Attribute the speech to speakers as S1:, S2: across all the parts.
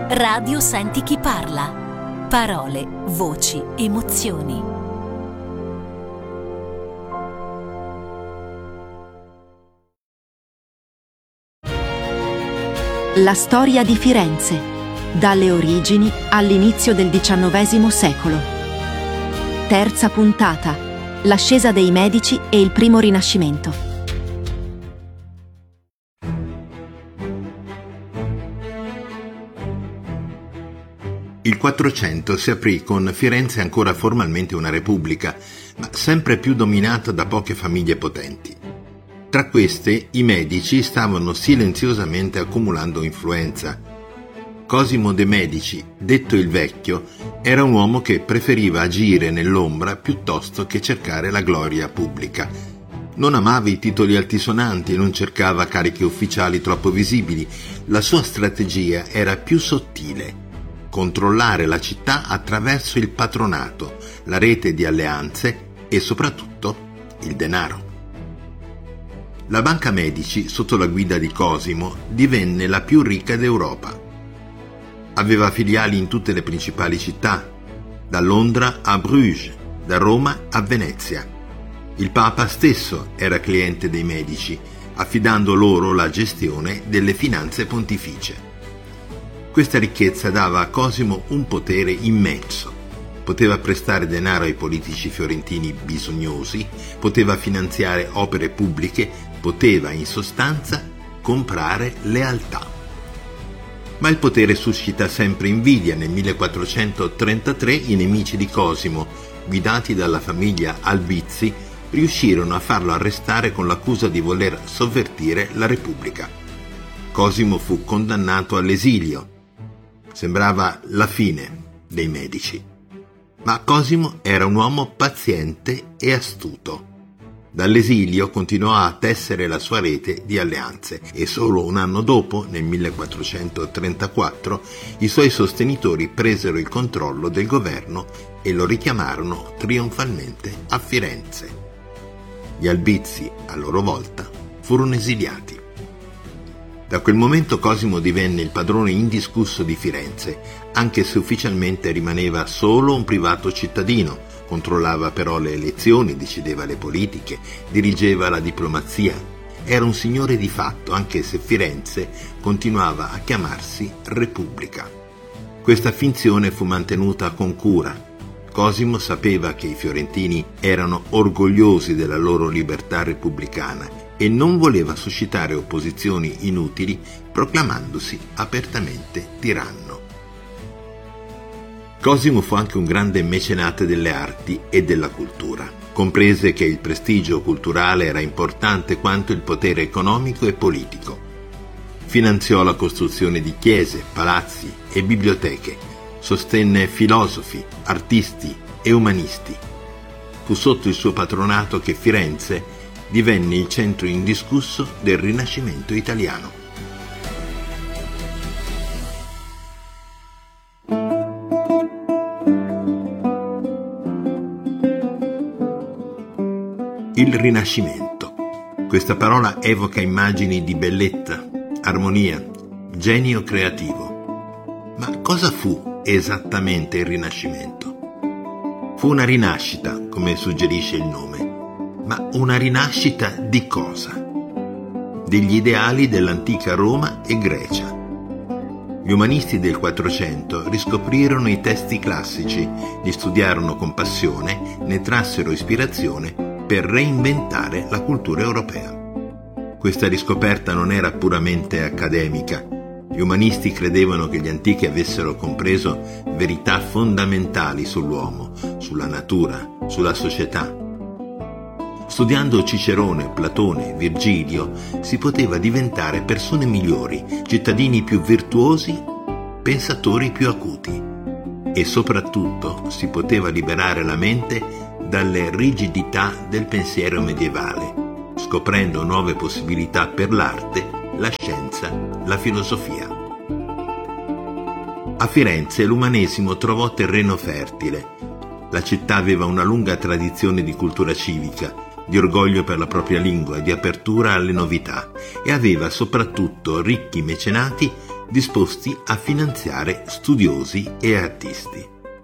S1: Radio Senti Chi Parla. Parole, voci, emozioni.
S2: La storia di Firenze, dalle origini all'inizio del XIX secolo. Terza puntata, l'ascesa dei Medici e il primo Rinascimento.
S3: Il 400 si aprì con Firenze ancora formalmente una repubblica, ma sempre più dominata da poche famiglie potenti. Tra queste, i Medici stavano silenziosamente accumulando influenza. Cosimo de' Medici, detto il Vecchio, era un uomo che preferiva agire nell'ombra piuttosto che cercare la gloria pubblica. Non amava i titoli altisonanti, non cercava cariche ufficiali troppo visibili. La sua strategia era più sottile: controllare la città attraverso il patronato, la rete di alleanze e soprattutto il denaro. La Banca Medici, sotto la guida di Cosimo, divenne la più ricca d'Europa. Aveva filiali in tutte le principali città, da Londra a Bruges, da Roma a Venezia. Il Papa stesso era cliente dei Medici, affidando loro la gestione delle finanze pontificie. Questa ricchezza dava a Cosimo un potere immenso. Poteva prestare denaro ai politici fiorentini bisognosi, poteva finanziare opere pubbliche, poteva in sostanza comprare lealtà. Ma il potere suscita sempre invidia. Nel 1433 i nemici di Cosimo, guidati dalla famiglia Albizzi, riuscirono a farlo arrestare con l'accusa di voler sovvertire la Repubblica. Cosimo fu condannato all'esilio. Sembrava la fine dei Medici. Ma Cosimo era un uomo paziente e astuto. Dall'esilio continuò a tessere la sua rete di alleanze e solo un anno dopo, nel 1434, i suoi sostenitori presero il controllo del governo e lo richiamarono trionfalmente a Firenze. Gli Albizzi, a loro volta, furono esiliati. Da quel momento Cosimo divenne il padrone indiscusso di Firenze, anche se ufficialmente rimaneva solo un privato cittadino. Controllava però le elezioni, decideva le politiche, dirigeva la diplomazia. Era un signore di fatto, anche se Firenze continuava a chiamarsi Repubblica. Questa finzione fu mantenuta con cura. Cosimo sapeva che i fiorentini erano orgogliosi della loro libertà repubblicana e non voleva suscitare opposizioni inutili proclamandosi apertamente tiranno. Cosimo fu anche un grande mecenate delle arti e della cultura. Comprese che il prestigio culturale era importante quanto il potere economico e politico. Finanziò la costruzione di chiese, palazzi e biblioteche. Sostenne filosofi, artisti e umanisti. Fu sotto il suo patronato che Firenze divenne il centro indiscusso del Rinascimento italiano. Il Rinascimento. Questa parola evoca immagini di bellezza, armonia, genio creativo. Ma cosa fu esattamente il Rinascimento? Fu una rinascita, come suggerisce il nome. Ma una rinascita di cosa? Degli ideali dell'antica Roma e Grecia. Gli umanisti del 400 riscoprirono i testi classici, li studiarono con passione, ne trassero ispirazione per reinventare la cultura europea. Questa riscoperta non era puramente accademica. Gli umanisti credevano che gli antichi avessero compreso verità fondamentali sull'uomo, sulla natura, sulla società. Studiando Cicerone, Platone, Virgilio, si poteva diventare persone migliori, cittadini più virtuosi, pensatori più acuti. E soprattutto si poteva liberare la mente dalle rigidità del pensiero medievale, scoprendo nuove possibilità per l'arte, la scienza, la filosofia. A Firenze l'umanesimo trovò terreno fertile. La città aveva una lunga tradizione di cultura civica, di orgoglio per la propria lingua, di apertura alle novità, e aveva soprattutto ricchi mecenati disposti a finanziare studiosi e artisti.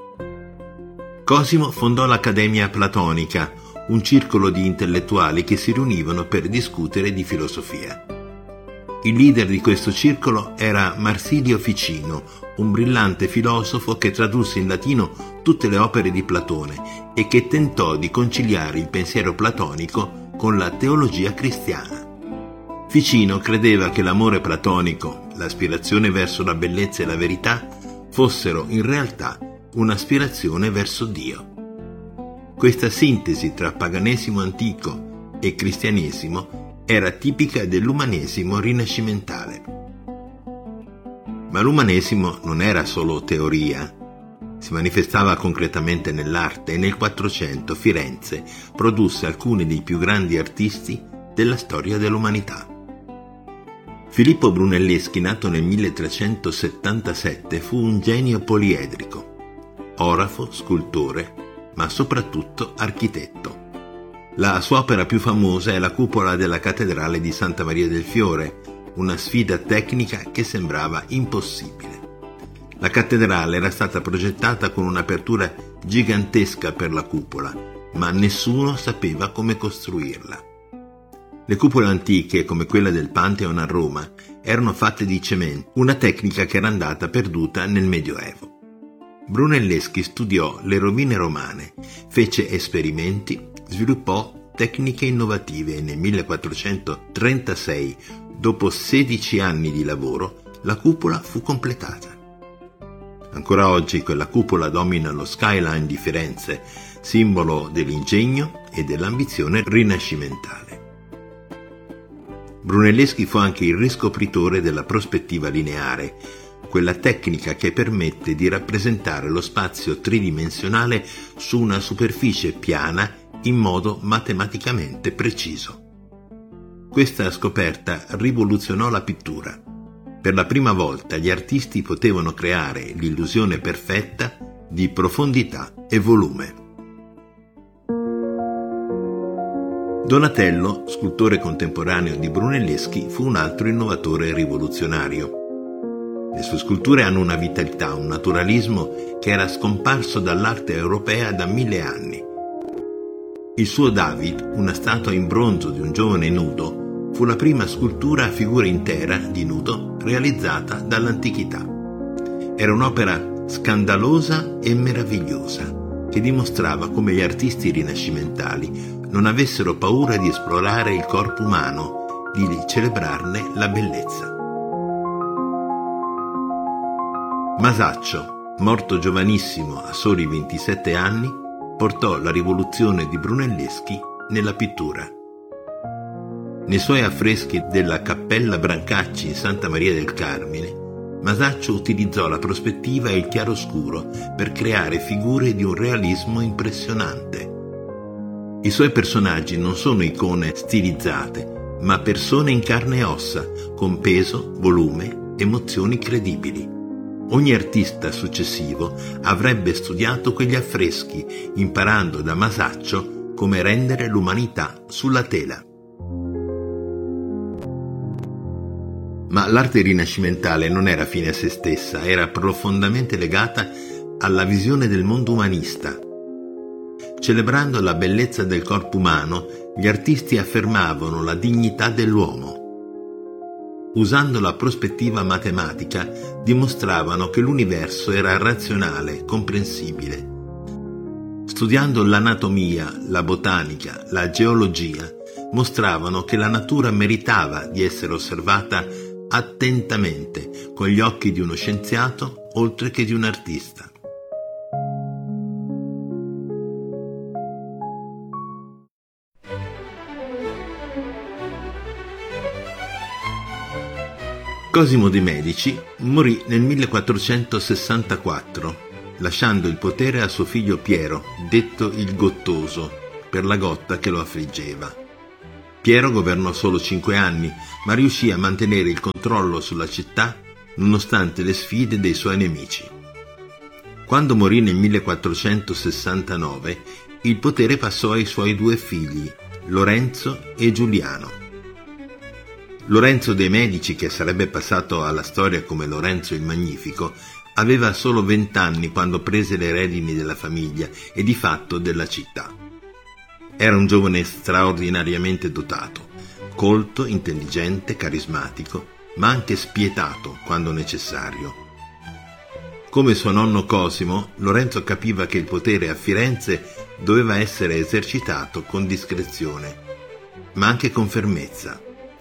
S3: Cosimo fondò l'Accademia Platonica, un circolo di intellettuali che si riunivano per discutere di filosofia. Il leader di questo circolo era Marsilio Ficino, un brillante filosofo che tradusse in latino tutte le opere di Platone e che tentò di conciliare il pensiero platonico con la teologia cristiana. Ficino credeva che l'amore platonico, l'aspirazione verso la bellezza e la verità, fossero in realtà un'aspirazione verso Dio. Questa sintesi tra paganesimo antico e cristianesimo era tipica dell'umanesimo rinascimentale. Ma l'umanesimo non era solo teoria, si manifestava concretamente nell'arte e nel 400 Firenze produsse alcuni dei più grandi artisti della storia dell'umanità. Filippo Brunelleschi, nato nel 1377, fu un genio poliedrico, orafo, scultore, ma soprattutto architetto. La sua opera più famosa è la cupola della cattedrale di Santa Maria del Fiore, una sfida tecnica che sembrava impossibile. La cattedrale era stata progettata con un'apertura gigantesca per la cupola, ma nessuno sapeva come costruirla. Le cupole antiche, come quella del Pantheon a Roma, erano fatte di cemento, una tecnica che era andata perduta nel Medioevo. Brunelleschi studiò le rovine romane, fece esperimenti, sviluppò tecniche innovative e nel 1436, dopo 16 anni di lavoro, la cupola fu completata. Ancora oggi quella cupola domina lo skyline di Firenze, simbolo dell'ingegno e dell'ambizione rinascimentale. Brunelleschi fu anche il riscopritore della prospettiva lineare, quella tecnica che permette di rappresentare lo spazio tridimensionale su una superficie piana in modo matematicamente preciso. Questa scoperta rivoluzionò la pittura. Per la prima volta gli artisti potevano creare l'illusione perfetta di profondità e volume. Donatello, scultore contemporaneo di Brunelleschi, fu un altro innovatore rivoluzionario. Le sue sculture hanno una vitalità, un naturalismo che era scomparso dall'arte europea da 1000 anni. Il suo David, una statua in bronzo di un giovane nudo, fu la prima scultura a figura intera di nudo realizzata dall'antichità. Era un'opera scandalosa e meravigliosa che dimostrava come gli artisti rinascimentali non avessero paura di esplorare il corpo umano, di celebrarne la bellezza. Masaccio, morto giovanissimo a soli 27 anni, portò la rivoluzione di Brunelleschi nella pittura. Nei suoi affreschi della Cappella Brancacci in Santa Maria del Carmine, Masaccio utilizzò la prospettiva e il chiaroscuro per creare figure di un realismo impressionante. I suoi personaggi non sono icone stilizzate, ma persone in carne e ossa, con peso, volume, emozioni credibili. Ogni artista successivo avrebbe studiato quegli affreschi, imparando da Masaccio come rendere l'umanità sulla tela. Ma l'arte rinascimentale non era fine a se stessa, era profondamente legata alla visione del mondo umanista. Celebrando la bellezza del corpo umano, gli artisti affermavano la dignità dell'uomo. Usando la prospettiva matematica, dimostravano che l'universo era razionale, comprensibile. Studiando l'anatomia, la botanica, la geologia, mostravano che la natura meritava di essere osservata attentamente con gli occhi di uno scienziato oltre che di un artista. Cosimo de' Medici morì nel 1464, lasciando il potere a suo figlio Piero, detto il Gottoso, per la gotta che lo affliggeva. Piero governò solo 5 anni, ma riuscì a mantenere il controllo sulla città nonostante le sfide dei suoi nemici. Quando morì nel 1469, il potere passò ai suoi 2 figli, Lorenzo e Giuliano. Lorenzo de' Medici, che sarebbe passato alla storia come Lorenzo il Magnifico, aveva solo 20 anni quando prese le redini della famiglia e di fatto della città. Era un giovane straordinariamente dotato, colto, intelligente, carismatico, ma anche spietato quando necessario. Come suo nonno Cosimo, Lorenzo capiva che il potere a Firenze doveva essere esercitato con discrezione, ma anche con fermezza.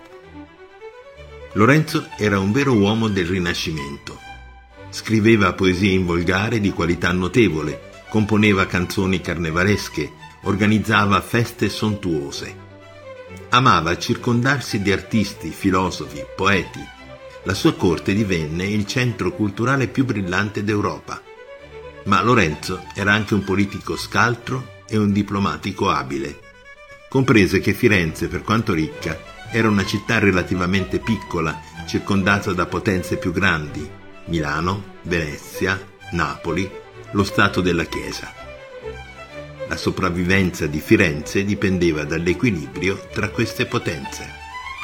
S3: Lorenzo era un vero uomo del Rinascimento. Scriveva poesie in volgare di qualità notevole, componeva canzoni carnevalesche, organizzava feste sontuose. Amava circondarsi di artisti, filosofi, poeti. La sua corte divenne il centro culturale più brillante d'Europa. Ma Lorenzo era anche un politico scaltro e un diplomatico abile. Comprese che Firenze, per quanto ricca, era una città relativamente piccola, circondata da potenze più grandi: Milano, Venezia, Napoli, lo Stato della Chiesa. La sopravvivenza di Firenze dipendeva dall'equilibrio tra queste potenze.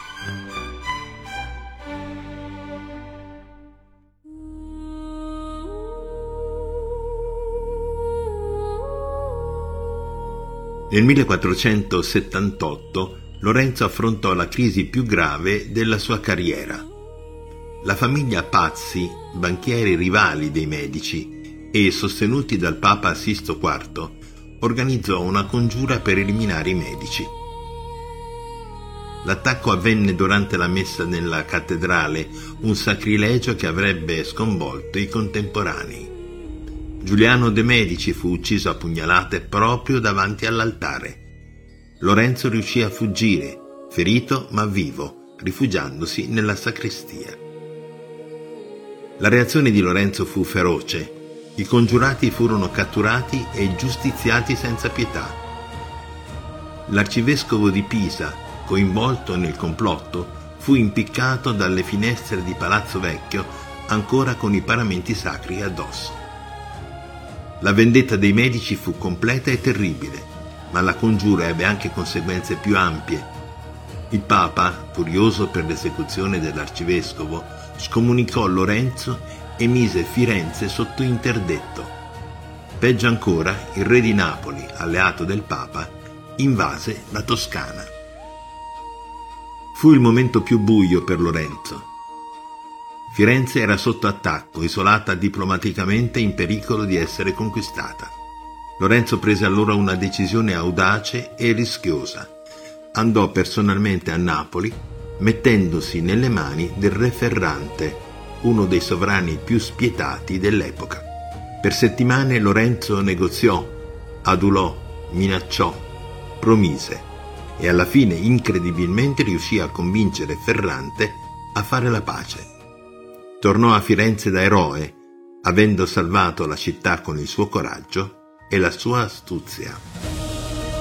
S3: Nel 1478 Lorenzo affrontò la crisi più grave della sua carriera. La famiglia Pazzi, banchieri rivali dei Medici e sostenuti dal Papa Sisto IV, organizzò una congiura per eliminare i Medici. L'attacco avvenne durante la messa nella cattedrale, un sacrilegio che avrebbe sconvolto i contemporanei. Giuliano de' Medici fu ucciso a pugnalate proprio davanti all'altare. Lorenzo riuscì a fuggire, ferito ma vivo, rifugiandosi nella sacrestia. La reazione di Lorenzo fu feroce. I congiurati furono catturati e giustiziati senza pietà. L'arcivescovo di Pisa, coinvolto nel complotto, fu impiccato dalle finestre di Palazzo Vecchio, ancora con i paramenti sacri addosso. La vendetta dei Medici fu completa e terribile, ma la congiura ebbe anche conseguenze più ampie. Il Papa, furioso per l'esecuzione dell'arcivescovo, scomunicò Lorenzo e mise Firenze sotto interdetto. Peggio ancora, il re di Napoli, alleato del Papa, invase la Toscana. Fu il momento più buio per Lorenzo. Firenze era sotto attacco, isolata diplomaticamente, in pericolo di essere conquistata. Lorenzo prese allora una decisione audace e rischiosa. Andò personalmente a Napoli, mettendosi nelle mani del re Ferrante, uno dei sovrani più spietati dell'epoca. Per settimane Lorenzo negoziò, adulò, minacciò, promise e alla fine incredibilmente riuscì a convincere Ferrante a fare la pace. Tornò a Firenze da eroe, avendo salvato la città con il suo coraggio e la sua astuzia.